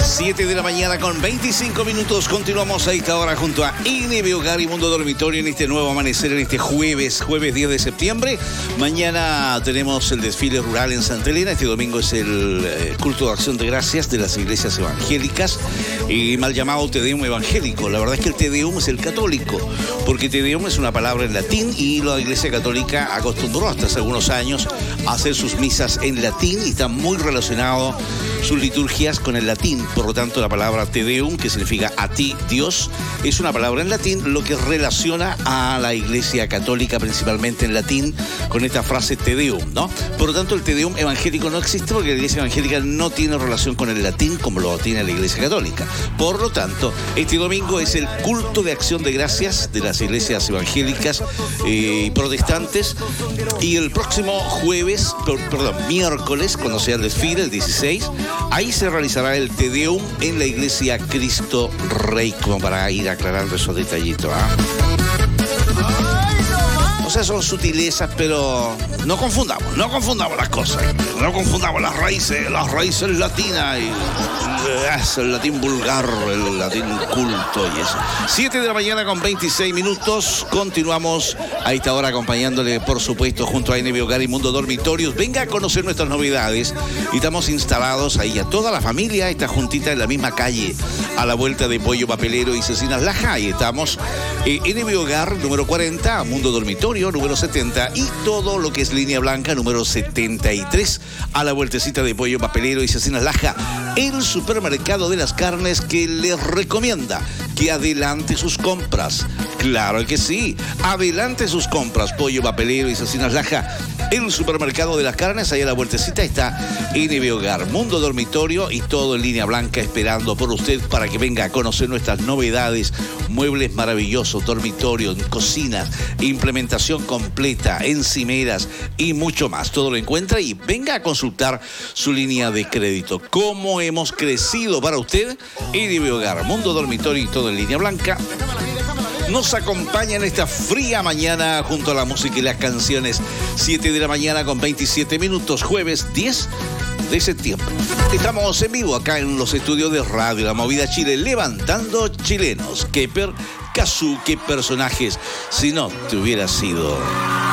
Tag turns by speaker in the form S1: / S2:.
S1: 7 de la mañana con 25 minutos. Continuamos a esta hora junto a NB Hogar y Mundo Dormitorio en este nuevo amanecer, en este jueves 10 de septiembre. Mañana tenemos el desfile rural en Santa Elena. Este domingo es el culto de acción de gracias de las iglesias evangélicas y mal llamado Te Deum evangélico. La verdad es que el Te Deum es el católico, porque Te Deum es una palabra en latín y la Iglesia Católica acostumbró hasta hace algunos años a hacer sus misas en latín y está muy relacionado sus liturgias con el latín. Por lo tanto, la palabra Te Deum, que significa a ti, Dios, es una palabra en latín, lo que relaciona a la Iglesia Católica, principalmente en latín, con esta frase Te Deum, ¿no? Por lo tanto, el Te Deum evangélico no existe porque la Iglesia evangélica no tiene relación con el latín como lo tiene la Iglesia Católica. Por lo tanto, este domingo es el culto de acción de gracias de las iglesias evangélicas y protestantes, y el próximo miércoles, cuando sea el desfile, el 16, ahí se realizará el Te Deum en la iglesia Cristo Rey, como para ir aclarando esos detallitos, O sea, son sutilezas, pero no confundamos las cosas. No confundamos las raíces latinas y el latín vulgar, el latín culto y eso. 7 de la mañana con 26 minutos. Continuamos a esta hora acompañándole, por supuesto, junto a NB Hogar y Mundo Dormitorios. Venga a conocer nuestras novedades. Y estamos instalados ahí, a toda la familia está juntita en la misma calle, a la vuelta de Pollo Papelero y Cecinas Laja. Y estamos NB Hogar, número 40, Mundo Dormitorio, número 70, y todo lo que es Línea Blanca, número 73, a la vueltecita de Pollo Papelero y Cecinas Laja. El supermercado de las carnes que les recomienda que adelante sus compras. Claro que sí, adelante sus compras. Pollo Papelero y Cecinas Laja, el supermercado de las carnes, ahí a la vueltecita está NB Hogar, Mundo Dormitorio y todo en Línea Blanca esperando por usted para que venga a conocer nuestras novedades, muebles maravillosos, dormitorios, cocinas, implementación completa, encimeras y mucho más. Todo lo encuentra y venga a consultar su línea de crédito. ¿Cómo hemos crecido para usted? NB Hogar, Mundo Dormitorio y todo en Línea Blanca nos acompaña en esta fría mañana junto a la música y las canciones. 7 de la mañana con 27 minutos, jueves 10 de septiembre. Estamos en vivo acá en los estudios de Radio La Movida Chile, levantando chilenos. Kepper, Cazú, qué personajes si no te hubiera sido.